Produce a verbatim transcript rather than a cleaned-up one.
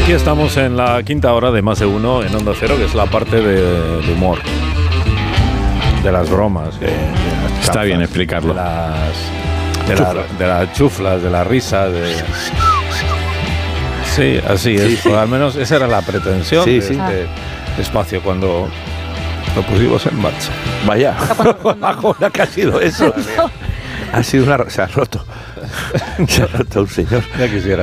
Aquí estamos en la quinta hora de Más de Uno en Onda Cero, que es la parte de, de humor, de las bromas. De, de las Está chafas, bien explicarlo. De las, de, la, de las chuflas, de las risas. De... Sí, así es. Sí, sí. O al menos esa era la pretensión Sí, de sí. este espacio cuando lo pusimos en marcha. Vaya, Ahora que ha sido eso. ha sido una... Se ha roto. Se ha roto un señor. Ya quisiera.